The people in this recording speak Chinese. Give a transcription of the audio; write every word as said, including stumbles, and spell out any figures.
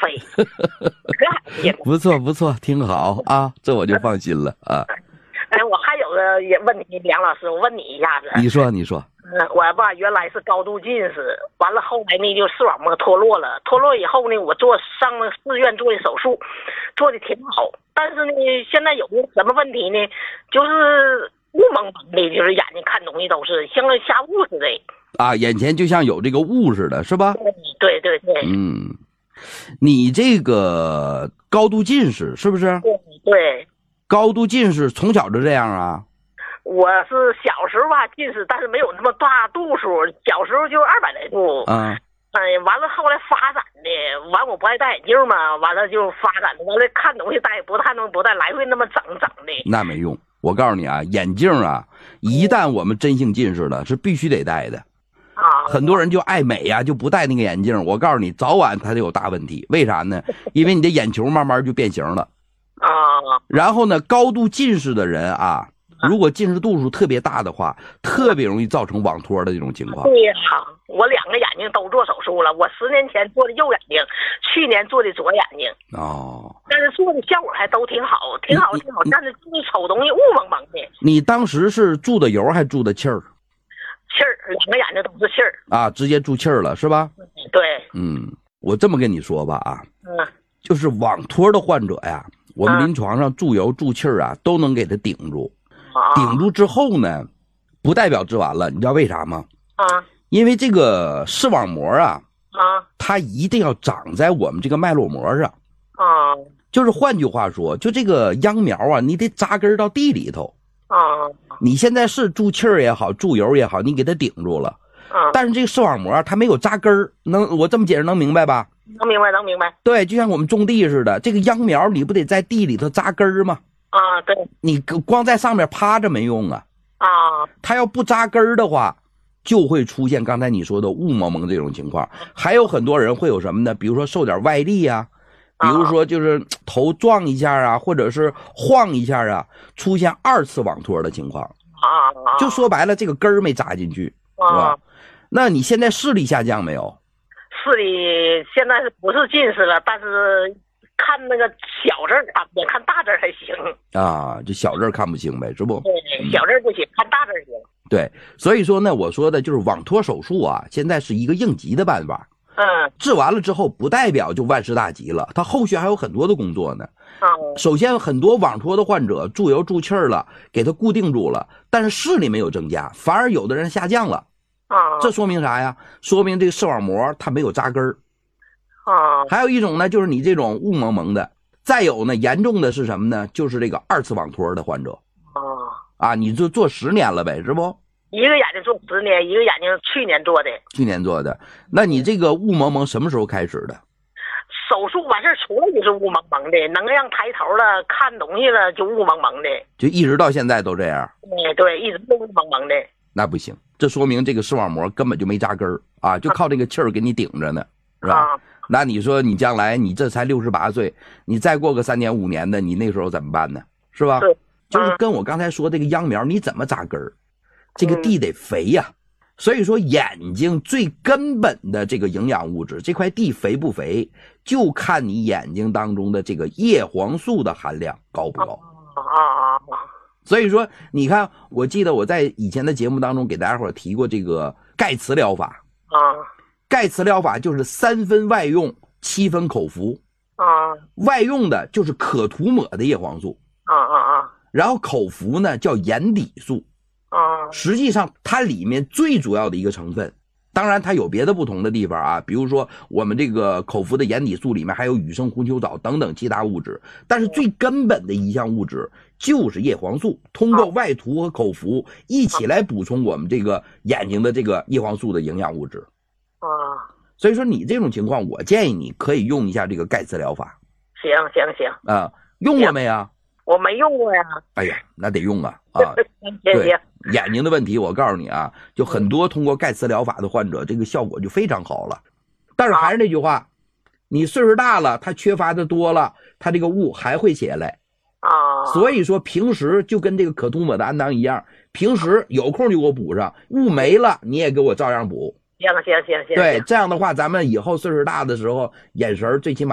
飞，可安心了。 不错不错，挺好啊，这我就放心了啊。 哎，我还有个也问题，梁老师，我问你一下子。 你说你说。 嗯，我吧原来是高度近视，完了后来呢就视网膜脱落了，脱落以后呢，我做上了四院做的手术，做的挺好，但是呢现在有个什么问题呢？就是雾蒙蒙的，就是眼睛看东西都是像个下雾似的。 啊，眼前就像有这个雾似的，是吧？ 对对对。 嗯，你这个高度近视是不是？ 对对。 高度近视从小就这样啊？ 我是小时候吧近视，但是没有那么大度数，小时候就二百来度。 啊。 哎，完了后来发展的，完我不爱戴眼镜嘛，完了就发展的，完了看东西戴不太能不戴，来回那么整整的。 那没用，我告诉你啊，眼镜啊，一旦我们真性近视了，是必须得戴的。 啊。 很多人就爱美呀、啊，就不戴那个眼镜。我告诉你，早晚它就有大问题。为啥呢？因为你的眼球慢慢就变形了。 啊。 然后呢，高度近视的人啊，如果近视度数特别大的话，特别容易造成网脱的这种情况。 对呀、啊，我两个眼睛都做手术了，我十年前做的右眼睛，去年做的左眼睛。 哦。 但是做的效果还都挺好，挺好挺好，但是就是瞅东西雾蒙蒙的。 你当时是注的油还注的气儿？ 气儿，两个眼睛都是气儿。 啊，直接注气儿了是吧？ 对。 嗯，我这么跟你说吧啊， 嗯， 就是网脱的患者呀，我们临床上注油注气儿啊，都能给他顶住。顶住之后呢，不代表治完了，你知道为啥吗？ 啊， 因为这个视网膜啊， 啊， 它一定要长在我们这个脉络膜上。 啊， 就是换句话说，就这个秧苗啊，你得扎根到地里头。 啊， 你现在是注气儿也好，注油也好，你给它顶住了。 啊， 但是这个视网膜它没有扎根儿，能我这么解释能明白吧？ 能明白，能明白。 对，就像我们种地似的，这个秧苗你不得在地里头扎根儿吗？ 啊，对。 你光在上面趴着没用啊。 啊， 它要不扎根儿的话，就会出现刚才你说的雾蒙蒙这种情况。还有很多人会有什么呢？比如说受点外力啊，比如说就是头撞一下啊，或者是晃一下啊，出现二次网脱的情况。 啊， 就说白了，这个根儿没扎进去，是吧？那你现在视力下降没有？ 视力现在是不是近视了？但是看那个小字看不见，看大字还行。 啊，这小字看不清呗，是不？ 对，小字不行，看大字行。 对，所以说呢，我说的就是网脱手术啊，现在是一个应急的办法。 嗯。 治完了之后，不代表就万事大吉了，它后续还有很多的工作呢。 嗯。 首先，很多网脱的患者注油注气儿了，给它固定住了，但是视力没有增加，反而有的人下降了。 啊。 这说明啥呀？说明这个视网膜它没有扎根儿。 啊。 还有一种呢，就是你这种雾蒙蒙的。再有呢，严重的是什么呢？就是这个二次网脱的患者。 啊。 啊，你就做十年了呗，是不？ 一个眼睛做十年，一个眼睛去年做的。 去年做的。那你这个雾蒙蒙什么时候开始的？ 手术完事儿出来就是雾蒙蒙的，能让抬头了看东西了就雾蒙蒙的。 就一直到现在都这样？ 对对，一直都雾蒙蒙的。 那不行，这说明这个视网膜根本就没扎根儿啊，就靠这个气儿给你顶着呢，是吧？啊，那你说你将来你这才六十八岁，你再过个三年五年的，你那时候怎么办呢？是吧？ 是。 就是跟我刚才说这个秧苗，你怎么扎根儿？这个地得肥呀。所以说眼睛最根本的这个营养物质，这块地肥不肥，就看你眼睛当中的这个叶黄素的含量高不高。 啊。 所以说你看，我记得我在以前的节目当中给大家伙提过这个钙磁疗法。 啊。 钙磁疗法就是三分外用，七分口服。 啊。 外用的就是可涂抹的叶黄素。 啊啊啊。 然后口服呢叫眼底素。 啊。 实际上它里面最主要的一个成分，当然它有别的不同的地方啊，比如说我们这个口服的眼底素里面还有羽生红球藻等等其他物质，但是最根本的一项物质就是叶黄素，通过外涂和口服一起来补充我们这个眼睛的这个叶黄素的营养物质。 啊。 所以说你这种情况，我建议你可以用一下这个钙磁疗法。 行行行。 啊，用过没啊？ 我没用过呀。 哎呀，那得用啊啊！对，眼睛的问题，我告诉你啊，就很多通过钙磁疗法的患者，这个效果就非常好了。但是还是那句话，你岁数大了，他缺乏的多了，他这个雾还会起来啊。 所以说平时就跟这个可涂抹的氨糖一样，平时有空就给我补上，雾没了你也给我照样补。 行行行行。 对，这样的话，咱们以后岁数大的时候，眼神最起码